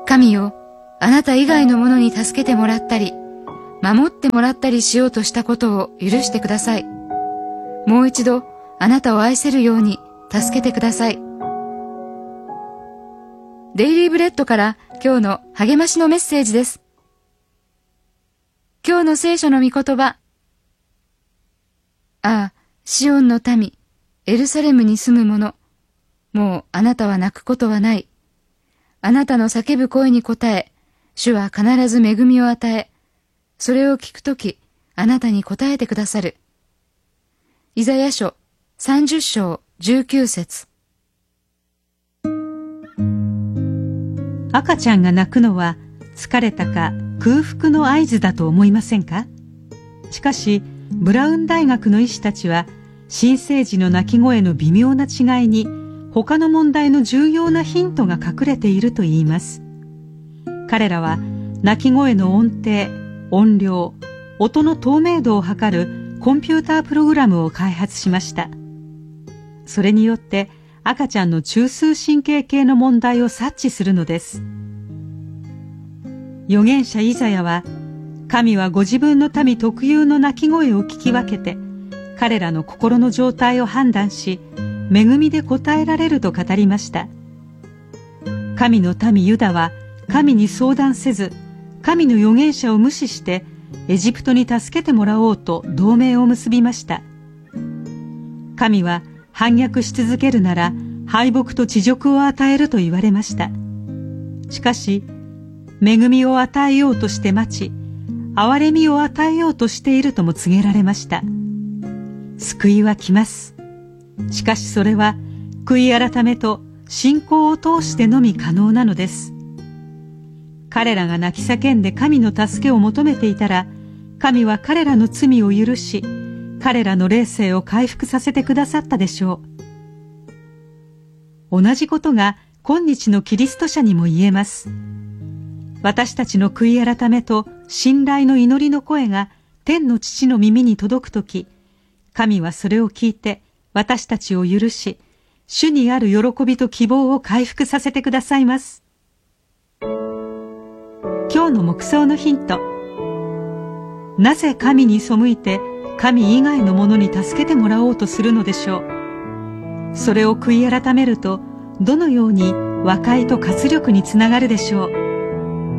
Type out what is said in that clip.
神よ、あなた以外の者に助けてもらったり、守ってもらったりしようとしたことを許してください。もう一度あなたを愛せるように助けてください。デイリーブレッドから今日の励ましのメッセージです。今日の聖書の御言葉。ああ、シオンの民、エルサレムに住む者、もうあなたは泣くことはない。あなたの叫ぶ声に応え、主は必ず恵みを与え、それを聞くとき、あなたに答えてくださる。イザヤ書30章19節。 赤ちゃんが泣くのは疲れたか空腹の合図だと思いませんか？しかしブラウン大学の医師たちは新生児の泣き声の微妙な違いに他の問題の重要なヒントが隠れているといいます。彼らは泣き声の音程、音量、音の透明度を測るコンピュータープログラムを開発しました。それによって赤ちゃんの中枢神経系の問題を察知するのです。預言者イザヤは、神はご自分の民特有の鳴き声を聞き分けて、彼らの心の状態を判断し、恵みで応えられると語りました。神の民ユダは、神に相談せず、神の預言者を無視して、エジプトに助けてもらおうと同盟を結びました。神は、反逆し続けるなら敗北と恥辱を与えると言われました。しかし恵みを与えようとして待ち、憐れみを与えようとしているとも告げられました。救いは来ます。しかしそれは悔い改めと信仰を通してのみ可能なのです。彼らが泣き叫んで神の助けを求めていたら、神は彼らの罪を許し、彼らの霊性を回復させてくださったでしょう。同じことが今日のキリスト者にも言えます。私たちの悔い改めと信頼の祈りの声が天の父の耳に届くとき、神はそれを聞いて私たちを許し、主にある喜びと希望を回復させてくださいます。今日の黙想のヒント。なぜ神に背いて神以外のものに助けてもらおうとするのでしょう。それを悔い改めると、どのように和解と活力につながるでしょう。